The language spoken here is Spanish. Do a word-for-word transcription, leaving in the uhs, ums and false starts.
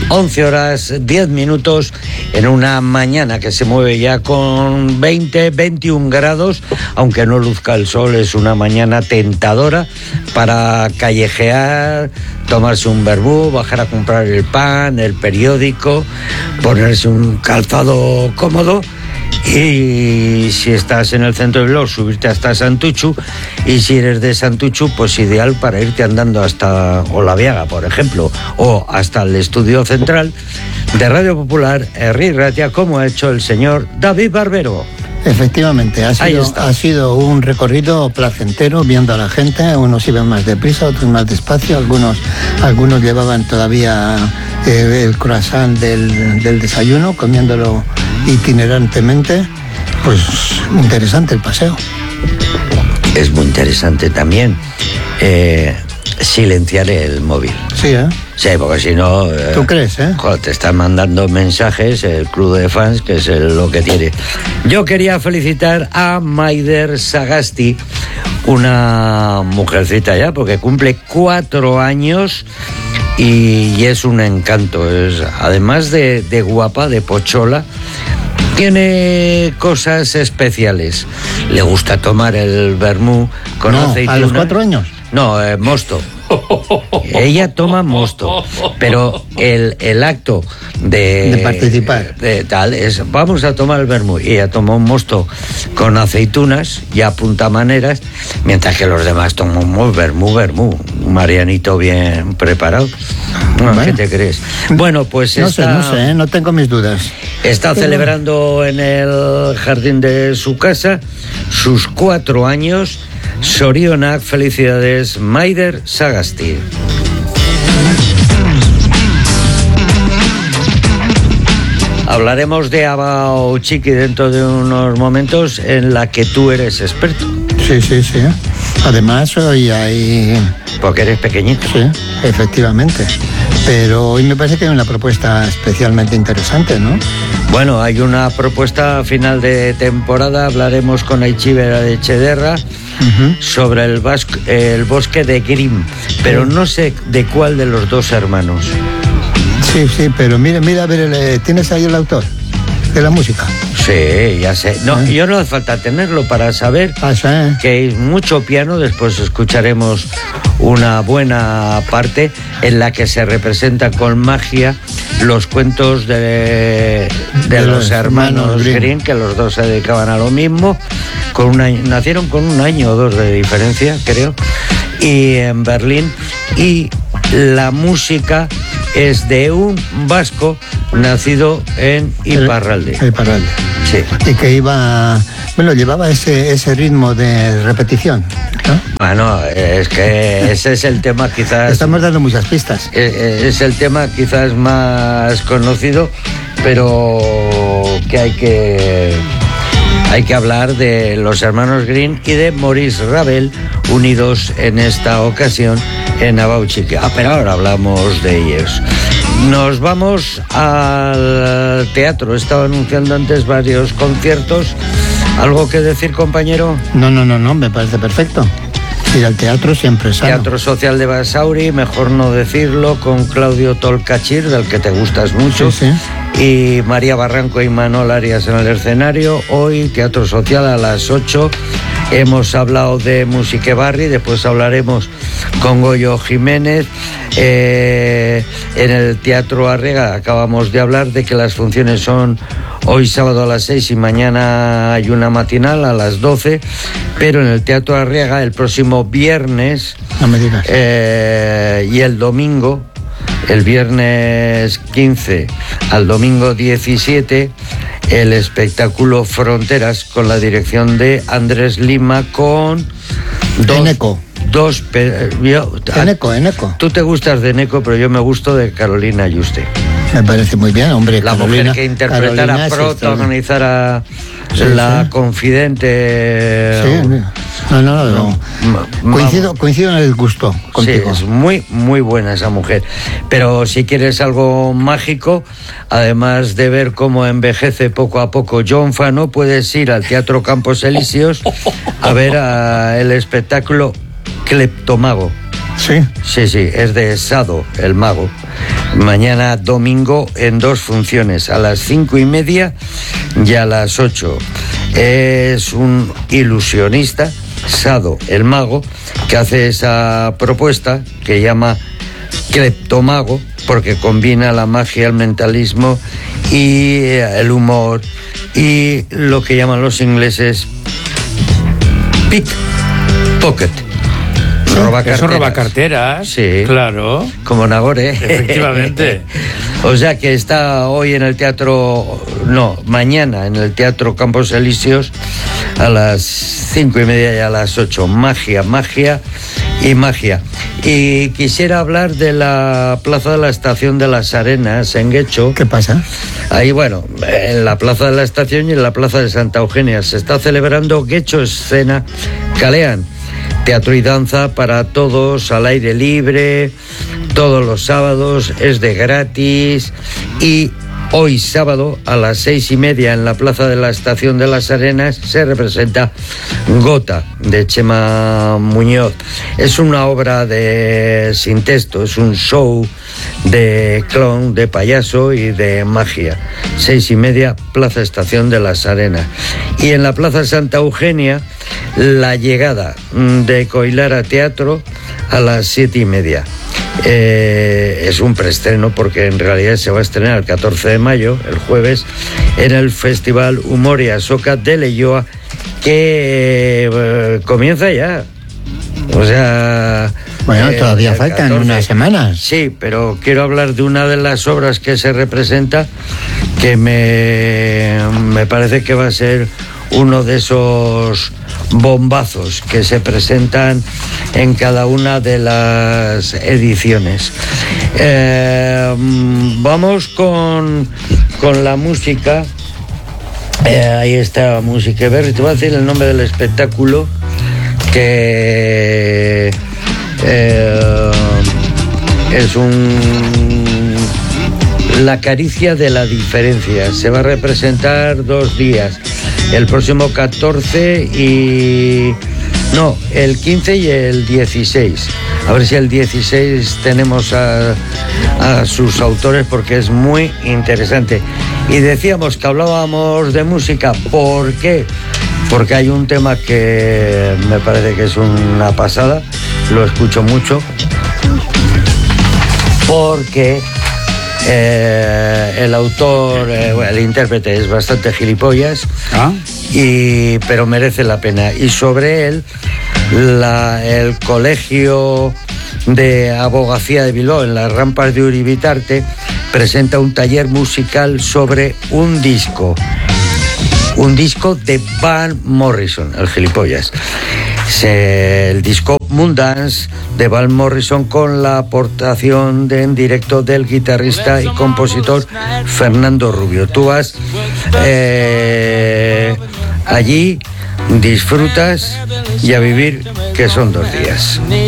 once horas diez minutos en una mañana que se mueve ya con veinte, veintiún grados, aunque no luzca el sol. Es una mañana tentadora para callejear, tomarse un vermú, bajar a comprar el pan, el periódico, ponerse un calzado cómodo. Y si estás en el centro de Bilbao, subirte hasta Santuchu, y si eres de Santuchu, pues ideal para irte andando hasta Olaviaga, por ejemplo, o hasta el estudio central de Radio Popular, Herri Ratia, como ha hecho el señor David Barbero. Efectivamente, ha sido, ha sido un recorrido placentero, viendo a la gente. Unos iban más deprisa, otros más despacio, algunos, algunos llevaban todavía eh, el croissant del, del desayuno, comiéndolo itinerantemente. Pues interesante el paseo. Es muy interesante también eh, silenciar el móvil. Sí, ¿eh? Sí, porque si no... Eh, ¿Tú crees, eh? Joder, te están mandando mensajes el club de fans, que es el, lo que tiene. Yo quería felicitar a Maider Sagasti, una mujercita ya, porque cumple cuatro años y, y es un encanto. Es, además de, de guapa, de pochola, tiene cosas especiales. Le gusta tomar el vermú con no, aceituna. ¿A los cuatro años? No, eh, mosto. Ella toma mosto, pero el, el acto de, de participar de tal es: vamos a tomar el vermú, y ella toma un mosto con aceitunas y a puntamaneras, mientras que los demás tomamos vermú, vermú, un marianito bien preparado. Bueno. ¿Qué te crees? Bueno, pues no está, sé, no sé, ¿eh? No tengo mis dudas. Está Pero... celebrando en el jardín de su casa sus cuatro años. Sorionak, felicidades, Maider Sagasti. Hablaremos de Abao Txiki dentro de unos momentos, en la que tú eres experto. Sí, sí, sí. Además, hoy hay... Porque eres pequeñito. Sí, efectivamente. Pero hoy me parece que hay una propuesta especialmente interesante, ¿no? Bueno, hay una propuesta a final de temporada. Hablaremos con Aichibera de Echederra uh-huh. sobre el, vasco, el bosque de Grimm, pero no sé de cuál de los dos hermanos. Sí, sí, pero mira, mira, a ver, ¿tienes ahí el autor de la música? Sí, ya sé. No, ¿Eh? Yo no hace falta tenerlo para saber ah, sí. que hay mucho piano. Después escucharemos una buena parte en la que se representa con magia los cuentos de, de, de los, los hermanos, hermanos Grimm. Grimm, que los dos se dedicaban a lo mismo. Con un año, nacieron con un año o dos de diferencia, creo, y en Berlín. Y la música es de un vasco nacido en Iparralde. Iparralde. Sí. Y que iba, bueno, llevaba ese, ese ritmo de repetición, ¿no? Bueno, es que ese es el tema quizás... Estamos dando muchas pistas. Es, es el tema quizás más conocido, pero que hay que... Hay que hablar de los hermanos Grimm y de Maurice Ravel, unidos en esta ocasión en Abao Txiki. Ah, pero ahora hablamos de ellos. Nos vamos al teatro. Estaba anunciando antes varios conciertos. ¿Algo que decir, compañero? No, no, no, no, me parece perfecto. Ir al teatro siempre es sano. Teatro Social de Basauri, mejor no decirlo, con Claudio Tolcachir, del que te gustas mucho. Sí, sí. Y María Barranco y Manol Arias en el escenario. Hoy Teatro Social a las ocho. Hemos hablado de Musique Barri, después hablaremos con Goyo Jiménez. Eh, en el Teatro Arriaga acabamos de hablar de que las funciones son hoy sábado a las seis y mañana hay una matinal a las doce, pero en el Teatro Arriaga el próximo viernes no me digas. Eh, y el domingo, el viernes quince al domingo diecisiete, el espectáculo Fronteras, con la dirección de Andrés Lima, con dos, Eneco. Dos, yo, Eneco, Eneco. Tú te gustas de Eneco, pero yo me gusto de Carolina Yuste. Me parece muy bien, hombre. La Carolina, mujer que interpretara, protagonizara sí, la sí. confidente. Sí, no, no, no. no. Coincido, coincido en el gusto contigo. Sí, es muy, muy buena esa mujer. Pero si quieres algo mágico, además de ver cómo envejece poco a poco John Fano, puedes ir al Teatro Campos Elíseos a ver a el espectáculo Cleptomago. Sí. Sí, sí, es de Sado, el mago. Mañana domingo en dos funciones, a las cinco y media y a las ocho. Es un ilusionista, Sado, el mago, que hace esa propuesta que llama Cleptomago, porque combina la magia, el mentalismo y el humor y lo que llaman los ingleses pickpocket. Roba carteras. Eso roba carteras. Sí. Claro. Como Nagore. Efectivamente. O sea que está hoy en el teatro, no, mañana en el Teatro Campos Elíseos a las cinco y media y a las ocho. Magia, magia y magia. Y quisiera hablar de la Plaza de la Estación de las Arenas en Guecho. ¿Qué pasa? Ahí, bueno, en la Plaza de la Estación y en la Plaza de Santa Eugenia se está celebrando Guecho Escena Kalean. Teatro y danza para todos, al aire libre, todos los sábados, es de gratis. Y hoy sábado a las seis y media en la Plaza de la Estación de las Arenas se representa Gota, de Chema Muñoz. Es una obra de sin texto, es un show de clown, de payaso y de magia. Seis y media, Plaza Estación de las Arenas. Y en la Plaza Santa Eugenia, La Llegada, de Coilara Teatro, a las siete y media. Eh, es un preestreno porque en realidad se va a estrenar el catorce de mayo, el jueves, en el Festival Humor y Asoca de Leioa, que eh, comienza ya. O sea... Bueno, todavía eh, faltan catorce, unas semanas. Sí, pero quiero hablar de una de las obras que se representa que me, me parece que va a ser uno de esos bombazos que se presentan en cada una de las ediciones. Eh, vamos con, con la música. Eh, ahí está Música Berri. Te voy a decir el nombre del espectáculo, que eh, es un La Caricia de la Diferencia. Se va a representar dos días, el próximo catorce y... no, el quince y el dieciséis. A ver si el dieciséis tenemos a, a sus autores, porque es muy interesante. Y decíamos que hablábamos de música. ¿Por qué? Porque hay un tema que me parece que es una pasada, lo escucho mucho, porque eh, el autor, eh, bueno, el intérprete es bastante gilipollas, ¿ah? y, pero merece la pena. Y sobre él, la, el Colegio de Abogacía de Bilbao, en las rampas de Uribitarte, presenta un taller musical sobre un disco. Un disco de Van Morrison, el gilipollas. Se, el disco Moondance de Van Morrison, con la aportación de, en directo del guitarrista y compositor Fernando Rubio. Tú vas eh, allí, disfrutas y a vivir, que son dos días.